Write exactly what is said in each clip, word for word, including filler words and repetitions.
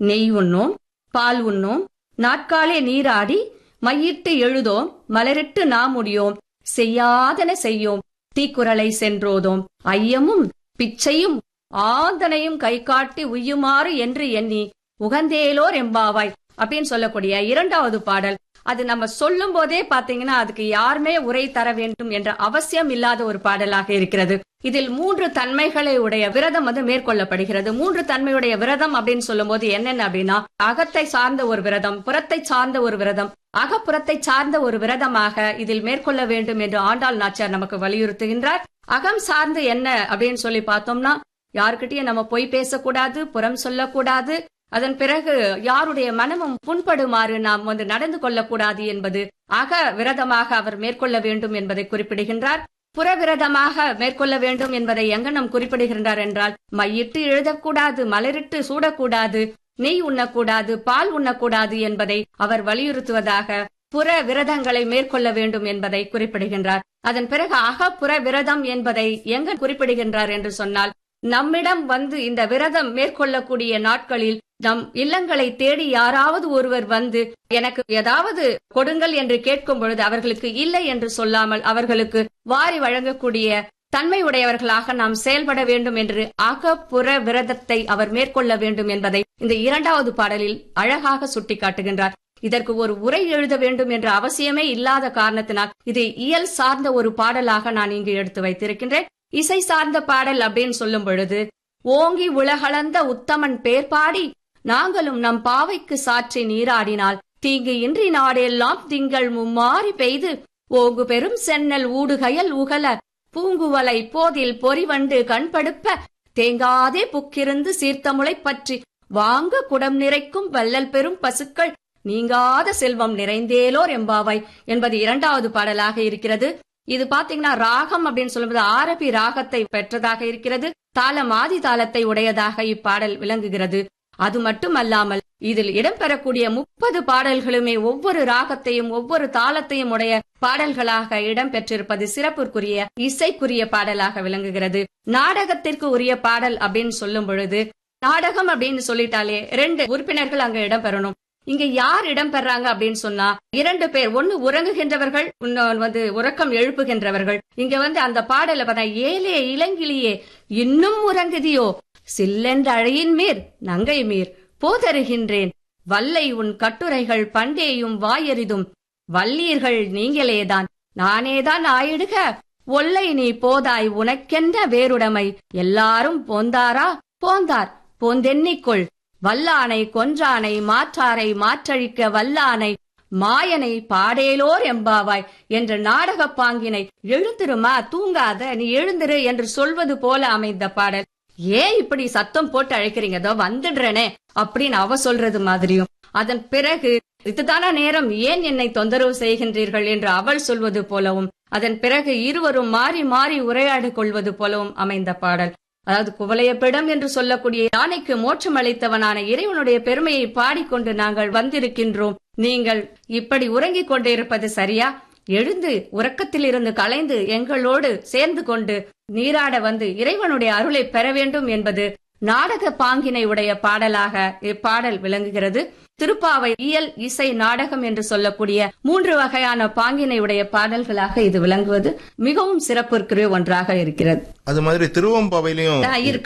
நெய் உண்ணோம், பால் உண்ணோம், நாட்காலே நீராடி மையிட்டு எழுதோம், மலரிட்டு நாமுடியோம், செய்யாதன செய்யோம், தீக்குறளை சென்றோதோம், ஐயமும் பிச்சையும் ஆந்தனையும் கை காட்டி உய்யுமாறு என்று எண்ணி உகந்தேலோர் எம்பாவாய் அப்படின்னு சொல்லக்கூடிய இரண்டாவது பாடல். அது நம்ம சொல்லும் போதே பாத்தீங்கன்னா அதுக்கு யாருமே உரை தர வேண்டும் என்ற அவசியம் இல்லாத ஒரு பாடலாக இருக்கிறது. இதில் மூன்று தன்மைகளை உடைய விரதம் வந்து மேற்கொள்ளப்படுகிறது. மூன்று தன்மையுடைய விரதம் அப்படின்னு சொல்லும் போது என்னென்ன அப்படின்னா, அகத்தை சார்ந்த ஒரு விரதம், புறத்தை சார்ந்த ஒரு விரதம், அகப்புறத்தை சார்ந்த ஒரு விரதமாக இதில் மேற்கொள்ள வேண்டும் என்று ஆண்டாள் நாச்சியார் நமக்கு வலியுறுத்துகின்றார். அகம் சார்ந்து என்ன அப்படின்னு சொல்லி பார்த்தோம்னா, யாருக்கிட்டயும் நம்ம பொய் பேசக்கூடாது, புறம் சொல்லக்கூடாது, அதன் பிறகு யாருடைய மனமும் புண்படுமாறு நாம் வந்து நடந்து கொள்ளக்கூடாது என்பது அக விரதமாக அவர் மேற்கொள்ள வேண்டும் என்பதை குறிப்பிடுகின்றார். புற விரதமாக மேற்கொள்ள வேண்டும் என்பதை எங்கனம் குறிப்பிடுகின்றார் என்றால், மையிட்டு எழுதக்கூடாது, மலரிட்டு சூடக்கூடாது, நெய் உண்ணக்கூடாது, பால் உண்ணக்கூடாது என்பதை அவர் வலியுறுத்துவதாக புற விரதங்களை மேற்கொள்ள வேண்டும் என்பதை குறிப்பிடுகின்றார். அதன் பிறகு அகப்புற விரதம் என்பதை எங்க குறிப்பிடுகின்றார் என்று சொன்னால், நம்மிடம் வந்து இந்த விரதம் மேற்கொள்ளக்கூடிய நாட்களில் நம் இல்லங்களை தேடி யாராவது ஒருவர் வந்து எனக்கு ஏதாவது கொடுங்கள் என்று கேட்கும் பொழுது அவர்களுக்கு இல்லை என்று சொல்லாமல் அவர்களுக்கு வாரி வழங்கக்கூடிய தன்மை உடையவர்களாக நாம் செயல்பட வேண்டும் என்று அகப்புற விரதத்தை அவர் மேற்கொள்ள வேண்டும் என்பதை இந்த இரண்டாவது பாடலில் அழகாக சுட்டிக்காட்டுகின்றார். இதற்கு ஒரு உரை எழுத வேண்டும் என்ற அவசியமே இல்லாத காரணத்தினால் இது இயல் சார்ந்த ஒரு பாடலாக நான் இங்கு எடுத்து வைத்திருக்கின்றேன். இசை சார்ந்த பாடல் அப்படின்னு சொல்லும் பொழுது, ஓங்கி உலகளந்த உத்தமன் பேர் பாடி நாங்களும் நம் பாவைக்கு சாற்றி நீராடினால் தீங்கு இன்றி நாடெல்லாம் திங்கள் மும்மாறி பெய்து ஓங்கு பெரும் சென்னல் ஊடுகயல் உகல பூங்குவலை போதில் பொறிவண்டு கண்படுப்ப தேங்காதே புக்கிருந்து சீர்த்தமுளை பற்றி வாங்க குடம் நிறைக்கும் வள்ளல் பெரும் பசுக்கள் நீங்காத செல்வம் நிறைந்தேலோர் எம்பாவாய் என்பது இரண்டாவது பாடலாக இருக்கிறது. இது பாத்தீங்கன்னா ராகம் அப்படின்னு சொல்லும்போது ஆரபி ராகத்தை பெற்றதாக இருக்கிறது. தாளம் ஆதி தாளத்தை உடையதாக இப்பாடல் விளங்குகிறது. அது மட்டுமல்லாமல் இதில் இடம்பெறக்கூடிய முப்பது பாடல்களுமே ஒவ்வொரு ராகத்தையும் ஒவ்வொரு தாளத்தையும் உடைய பாடல்களாக இடம்பெற்றிருப்பது சிறப்புக்குரிய இசைக்குரிய பாடலாக விளங்குகிறது. நாடகத்திற்கு உரிய பாடல் அப்படின்னு சொல்லும் பொழுது, நாடகம் அப்படின்னு சொல்லிட்டாலே ரெண்டு உறுப்பினர்கள் அங்க இடம்பெறணும். இங்க யார் இடம்பெறாங்க அப்படின்னு சொன்னா இரண்டு பேர், ஒன்னு உறங்குகின்றவர்கள், இன்னொன்று வந்து உறக்கம் எழுப்புகின்றவர்கள். இங்க வந்து அந்த பாடல பார்த்தா, ஏலே இளங்கிலியே இன்னும் உறங்குதியோ, சில்லென்ற அழையின் மீர் நங்கை மீர் போதருகின்றேன், வல்லை உன் கட்டுரைகள் பண்டேயும் வாயெறிதும் வல்லீர்கள் நீங்களேதான், நானேதான் ஆயிடுக ஒல்லை நீ போதாய் உனக்கென்ற வேறுடைமை, எல்லாரும் போந்தாரா போந்தார் போந்தென்னிக்கொள், வல்லானை கொன்றானை மாற்றாரை மாற்றழிக்க வல்லானை மாயனை பாடேலோர் எம்பாவாய் என்ற நாடக பாங்கினை எழுந்திருமா தூங்காத நீ எழுந்திரு என்று சொல்வது போல அமைந்த பாடல். ஏன் இப்படி சத்தம் போட்டு அழைக்கிறீங்க, அதோ வந்துடுறனே அப்படின்னு அவ சொல்றது மாதிரியும், அதன் பிறகு இதுதான நேரம், ஏன் என்னை தொந்தரவு செய்கின்றீர்கள் என்று அவள் சொல்வது போலவும், அதன் பிறகு இருவரும் மாறி மாறி உரையாடி கொள்வது போலவும் அமைந்த பாடல். அதாவது குவளையப்பிடம் என்று சொல்லக்கூடிய யானைக்கு மோட்சம் அளித்தவனான இறைவனுடைய பெருமையை பாடிக்கொண்டு நாங்கள் வந்திருக்கின்றோம், நீங்கள் இப்படி உறங்கிக் கொண்டிருப்பது சரியா? எழுந்து உறக்கத்தில் இருந்து கலைந்து எங்களோடு சேர்ந்து கொண்டு நீராட வந்து இறைவனுடைய அருளை பெற வேண்டும் என்பது நாடக பாங்கினை உடைய பாடலாக இப்பாடல் விளங்குகிறது. திருப்பாவை இயல் இசை நாடகம் என்று சொல்லக்கூடிய மூன்று வகையான பாங்கினை உடைய பாடல்களாக இது விளங்குவது மிகவும் சிறப்புக்குரிய ஒன்றாக இருக்கிறது. அது மாதிரி திருவம்பாவையிலும்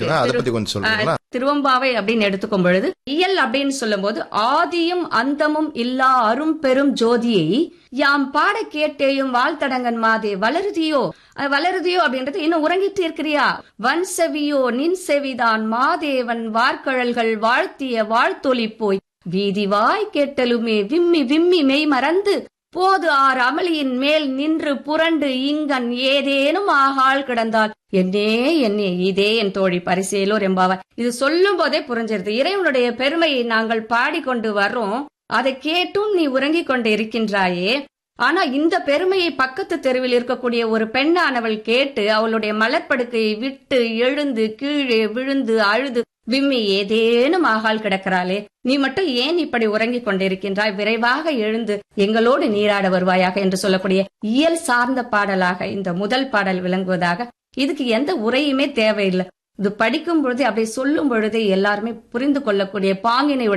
இருக்கு. திருவம்பாவை அப்படின்னு எடுத்துக்கும் பொழுது இயல் அப்படின்னு சொல்லும் போது, ஆதியும் அந்தமும் இல்லா அரும் பெரும் ஜோதியை யாம் பாட கேட்டேயும் வாழ்த்தடங்கன் மாதே வளருதியோ, வளருதியோ அப்படின்றது இன்னும் உறங்கிட்டு இருக்கிறியா, வன் செவியோ நின் செவிதான் மாதேவன் வார்கழல்கள் வாழ்த்திய வாழ்த்தொலி போய் வீதி வாய் கேட்டலுமே விம்மி விம்மி மெய் மறந்து போது ஆர் அமளியின் மேல் நின்று புரண்டு இங்கன் ஏதேனும் ஆகாள் கிடந்தால் என்னே என்னே இதே என் தோழி பரிசேலோர் எம்பாவாய். இது சொல்லும் போதே புரிஞ்சிருது, இறைவனுடைய பெருமையை நாங்கள் பாடிக்கொண்டு வர்றோம், அதை கேட்டும் நீ உறங்கிக் கொண்டு இருக்கின்றாயே. ஆனா இந்த பெருமையை பக்கத்து தெருவில் இருக்கக்கூடிய ஒரு பெண்ணானவள் கேட்டு அவளுடைய மலர்படுக்கையை விட்டு எழுந்து கீழே விழுந்து அழுது விம்மி ஏதேனும் ஆகால் கிடக்கிறாளே, நீ மட்டும் ஏன் இப்படி உறங்கிக் கொண்டிருக்கின்றாய், விரைவாக எழுந்து எங்களோடு நீராட வருவாயாக என்று சொல்லக்கூடிய இயல் சார்ந்த பாடலாக இந்த முதல் பாடல் விளங்குவதாக. இதுக்கு எந்த உரையுமே தேவையில்லை, இது படிக்கும் பொழுது அப்படி சொல்லும் பொழுதே எல்லாருமே புரிந்து கொள்ளக்கூடிய பாங்கினை